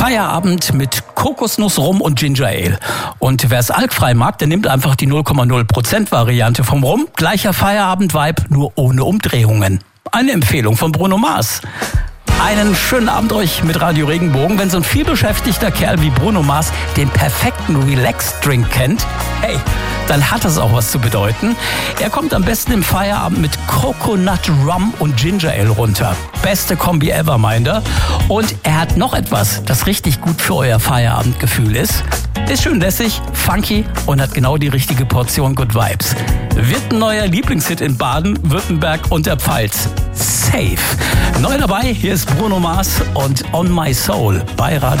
Feierabend mit Kokosnuss, Rum und Ginger Ale. Und wer es alkfrei mag, der nimmt einfach die 0,0% Variante vom Rum. Gleicher Feierabend-Vibe, nur ohne Umdrehungen. Eine Empfehlung von Bruno Mars. Einen schönen Abend euch mit Radio Regenbogen. Wenn so ein vielbeschäftigter Kerl wie Bruno Mars den perfekten Relax-Drink kennt, hey, dann hat das auch was zu bedeuten. Er kommt am besten im Feierabend mit Coconut Rum und Ginger Ale runter. Beste Kombi ever, meint er. Und er hat noch etwas, das richtig gut für euer Feierabendgefühl ist. Ist schön lässig, funky und hat genau die richtige Portion Good Vibes. Wird ein neuer Lieblingshit in Baden, Württemberg und der Pfalz. Safe. Neu dabei, hier ist Bruno Mars und On My Soul bei Radio